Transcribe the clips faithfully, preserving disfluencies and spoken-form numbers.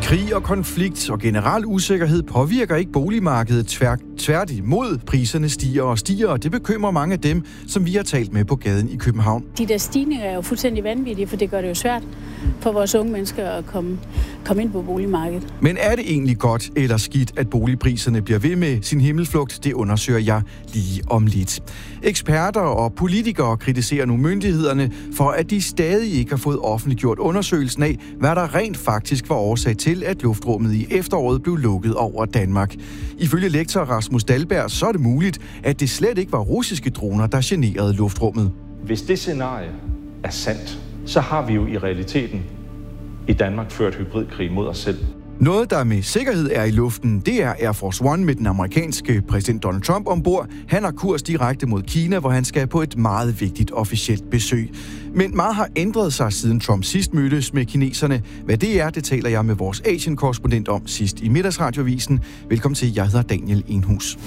Krig og konflikt og generel usikkerhed påvirker ikke boligmarkedet. Tvær, tværtimod, priserne stiger og stiger, og det bekymrer mange af dem, som vi har talt med på gaden i København. De der stigninger er jo fuldstændig vanvittige, for det gør det jo svært for vores unge mennesker at komme, komme ind på boligmarkedet. Men er det egentlig godt eller skidt, at boligpriserne bliver ved med sin himmelflugt? Det undersøger jeg lige om lidt. Eksperter og politikere kritiserer nu myndighederne for, at de stadig ikke har fået offentliggjort undersøgelsen af, hvad der rent faktisk var årsag til, at luftrummet i efteråret blev lukket over Danmark. Ifølge lektor Rasmus Dahlberg, så er det muligt, at det slet ikke var russiske droner, der generede luftrummet. Hvis det scenarie er sandt, så har vi jo i realiteten i Danmark ført hybridkrig mod os selv. Noget, der med sikkerhed er i luften, det er Air Force One med den amerikanske præsident Donald Trump ombord. Han har kurs direkte mod Kina, hvor han skal på et meget vigtigt officielt besøg. Men meget har ændret sig, siden Trump sidst mødtes med kineserne. Hvad det er, det taler jeg med vores Asien-korrespondent om sidst i Middagsradiovisen. Velkommen til, jeg hedder Daniel Enhus.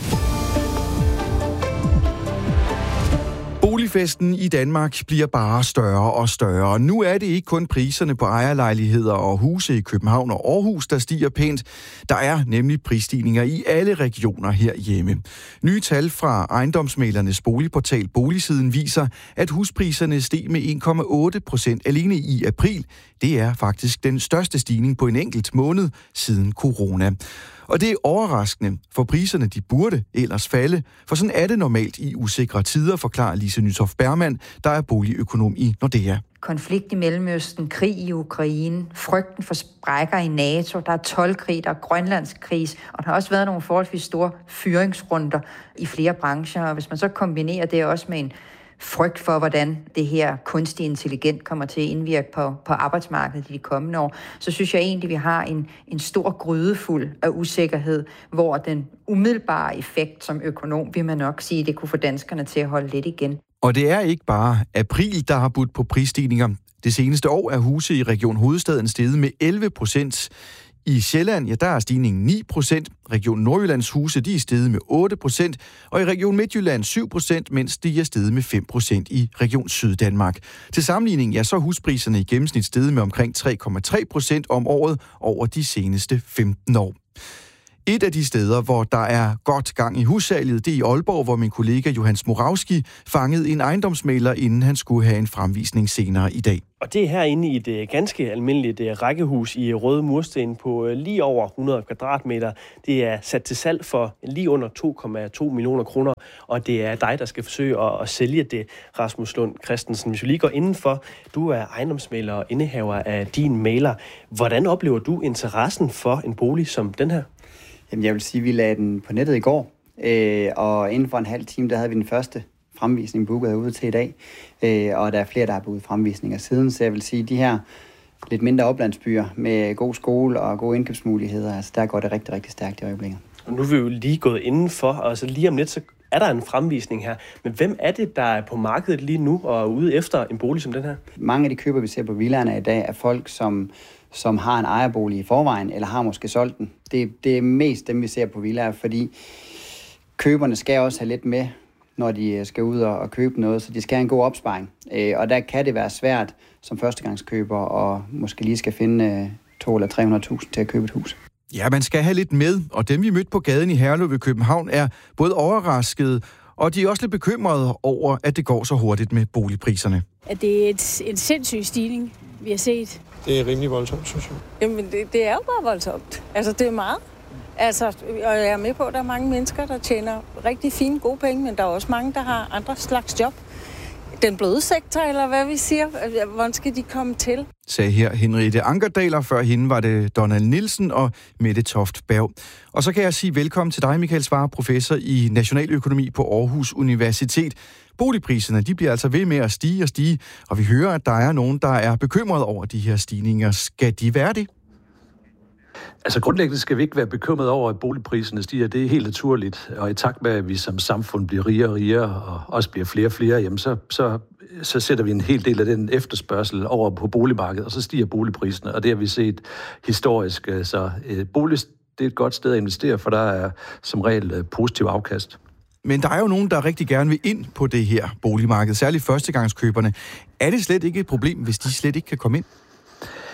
Boligfesten i Danmark bliver bare større og større. Nu er det ikke kun priserne på ejerlejligheder og huse i København og Aarhus, der stiger pænt. Der er nemlig prisstigninger i alle regioner herhjemme. Nye tal fra ejendomsmæglernes boligportal Boligsiden viser, at huspriserne steg med en komma otte procent alene i april. Det er faktisk den største stigning på en enkelt måned siden corona. Og det er overraskende, for priserne de burde ellers falde, for sådan er det normalt i usikre tider, forklarer Lise Nytoft Bergmann, der er boligøkonom i Nordea. Konflikt i Mellemøsten, krig i Ukraine, frygten for sprækker i NATO, der er toldkrig, der er grønlandskris, og der har også været nogle forholdsvis store fyringsrunder i flere brancher. Og hvis man så kombinerer det også med en frygt for, hvordan det her kunstig intelligent kommer til at indvirke på, på arbejdsmarkedet i de kommende år, så synes jeg egentlig, at vi har en, en stor grydefuld af usikkerhed, hvor den umiddelbare effekt som økonom, vil man nok sige, det kunne få danskerne til at holde lidt igen. Og det er ikke bare april, der har budt på prisstigninger. Det seneste år er huse i Region Hovedstaden steget med elleve procent. I Sjælland, ja, der er stigningen ni procent. Region Nordjyllands huse, de er steget med otte procent. Og i Region Midtjylland syv procent, mens de er steget med fem procent i Region Syddanmark. Til sammenligning, ja, så er huspriserne i gennemsnit steget med omkring tre komma tre procent om året over de seneste femten år. Et af de steder, hvor der er godt gang i hussalget, det er i Aalborg, hvor min kollega Johannes Moravski fangede en ejendomsmægler, inden han skulle have en fremvisning senere i dag. Og det er herinde i et ganske almindeligt rækkehus i røde mursten på lige over hundrede kvadratmeter. Det er sat til salg for lige under to komma to millioner kroner, og det er dig, der skal forsøge at, at sælge det, Rasmus Lund Christensen. Hvis vi lige går indenfor, du er ejendomsmægler og indehaver af din mægler. Hvordan oplever du interessen for en bolig som den her? Jamen, jeg vil sige, at vi lagde den på nettet i går, øh, og inden for en halv time, der havde vi den første fremvisning booket herude til i dag, øh, og der er flere, der har booket fremvisninger siden, så jeg vil sige, at de her lidt mindre oplandsbyer med god skole og gode indkøbsmuligheder, altså der går det rigtig, rigtig stærkt i øjeblikket. Og nu er vi jo lige gået indenfor, og så lige om lidt, så er der en fremvisning her. Men hvem er det, der er på markedet lige nu og er ude efter en bolig som den her? Mange af de køber, vi ser på villaerne i dag, er folk, som som har en ejerbolig i forvejen, eller har måske solgt den. Det, det er mest dem, vi ser på villaer, fordi køberne skal også have lidt med, når de skal ud og, og købe noget, så de skal have en god opsparing. Øh, og der kan det være svært som førstegangskøber, og måske lige skal finde øh, to eller tre hundrede tusind til at købe et hus. Ja, man skal have lidt med, og dem vi mødte på gaden i Herlev ved København er både overraskede, og de er også lidt bekymrede over, at det går så hurtigt med boligpriserne. At det er et, en sindssyg stigning, vi har set. Det er rimelig voldsomt, synes jeg. Jamen, det, det er jo bare voldsomt. Altså, det er meget. Altså, og jeg er med på, at der er mange mennesker, der tjener rigtig fine, gode penge, men der er også mange, der har andre slags job. Den bløde sektor, eller hvad vi siger, hvordan skal de komme til? Sagde her Henriette Ankerdal, og før hende var det Donald Nielsen og Mette Toft Berg. Og så kan jeg sige velkommen til dig, Michael Svarer, professor i nationaløkonomi på Aarhus Universitet. Boligpriserne, de bliver altså ved med at stige og stige, og vi hører, at der er nogen, der er bekymrede over de her stigninger. Skal de være det? Altså grundlæggende skal vi ikke være bekymret over, at boligpriserne stiger. Det er helt naturligt, og i takt med, at vi som samfund bliver rigere og rigere, og også bliver flere og flere, jamen så, så, så sætter vi en hel del af den efterspørgsel over på boligmarkedet, og så stiger boligpriserne, og det har vi set historisk. Så øh, bolig, det er et godt sted at investere, for der er som regel øh, positiv afkast. Men der er jo nogen, der rigtig gerne vil ind på det her boligmarked, særligt førstegangskøberne. Er det slet ikke et problem, hvis de slet ikke kan komme ind?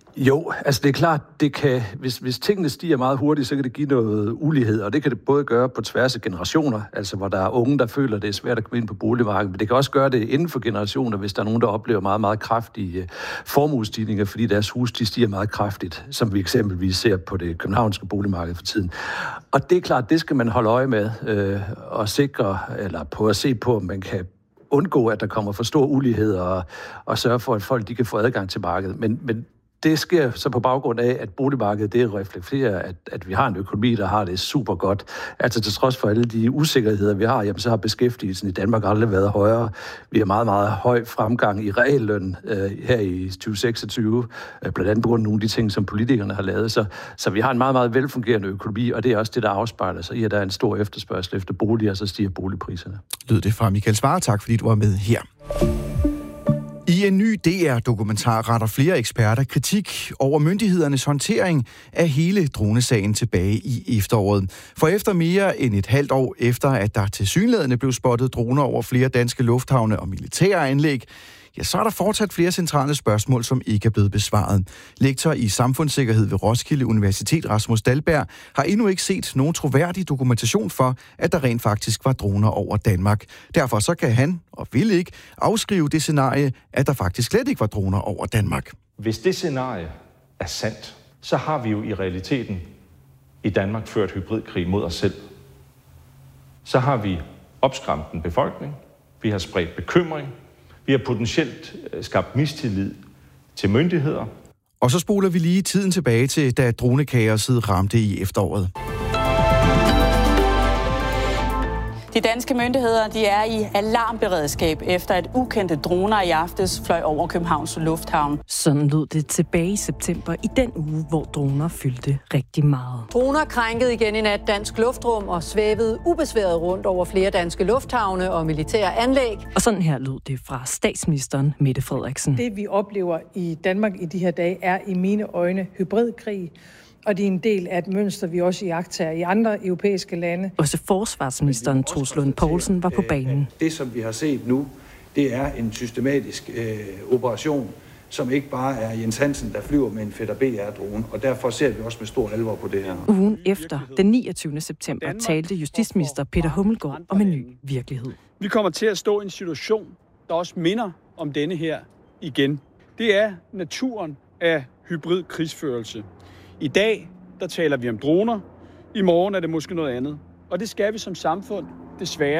Jo, altså det er klart, det kan, hvis, hvis tingene stiger meget hurtigt, så kan det give noget ulighed, og det kan det både gøre på tværs af generationer, altså hvor der er unge, der føler, det er svært at komme ind på boligmarkedet, men det kan også gøre det inden for generationer, hvis der er nogen, der oplever meget, meget kraftige formuestigninger, fordi deres hus de stiger meget kraftigt, som vi eksempelvis ser på det københavnske boligmarked for tiden. Og det er klart, det skal man holde øje med øh, og sikre, eller på at se på, om man kan undgå, at der kommer for stor ulighed og, og sørge for, at folk de kan få adgang til markedet. Men, men det sker så på baggrund af, at boligmarkedet det reflekterer, at, at vi har en økonomi, der har det super godt. Altså til trods for alle de usikkerheder, vi har, jamen, så har beskæftigelsen i Danmark aldrig været højere. Vi har meget, meget høj fremgang i realløn øh, her i tyve seksogtyve, øh, blandt andet på grund af nogle af de ting, som politikerne har lavet. Så, så vi har en meget, meget velfungerende økonomi, og det er også det, der afspejler sig i, at der er en stor efterspørgsel efter boliger, så stiger boligpriserne. Lød det fra Michael Svarer. Tak fordi du var med her. I en ny D R-dokumentar retter flere eksperter kritik over myndighedernes håndtering af hele dronesagen tilbage i efteråret. For efter mere end et halvt år efter, at der tilsyneladende blev spottet droner over flere danske lufthavne og militære anlæg, ja, så er der fortsat flere centrale spørgsmål, som ikke er blevet besvaret. Lektor i samfundssikkerhed ved Roskilde Universitet, Rasmus Dahlberg, har endnu ikke set nogen troværdig dokumentation for, at der rent faktisk var droner over Danmark. Derfor så kan han, og vil ikke, afskrive det scenarie, at der faktisk slet ikke var droner over Danmark. Hvis det scenarie er sandt, så har vi jo i realiteten i Danmark ført hybridkrig mod os selv. Så har vi opskræmt en befolkning, vi har spredt bekymring, vi har potentielt skabt mistillid til myndigheder. Og så spoler vi lige tiden tilbage til, da dronekaoset ramte i efteråret. De danske myndigheder de er i alarmberedskab efter at ukendte droner i aftes fløj over Københavns Lufthavn. Sådan lød det tilbage i september i den uge, hvor droner fyldte rigtig meget. Droner krænkede igen i nat dansk luftrum og svævede ubesværet rundt over flere danske lufthavne og militære anlæg. Og sådan her lød det fra statsministeren Mette Frederiksen. Det vi oplever i Danmark i de her dage er i mine øjne hybridkrig. Og det er en del af et mønster, vi også iagttager i andre europæiske lande. Også forsvarsministeren Troels Lund Poulsen var på banen. Det, som vi har set nu, det er en systematisk øh, operation, som ikke bare er Jens Hansen, der flyver med en Fætter B R-drone. Og derfor ser vi også med stor alvor på det her. Ugen efter, den niogtyvende september, talte justitsminister Peter Hummelgaard om en ny virkelighed. Vi kommer til at stå i en situation, der også minder om denne her igen. Det er naturen af hybrid krigsførelse. I dag, der taler vi om droner. I morgen er det måske noget andet. Og det skal vi som samfund desværre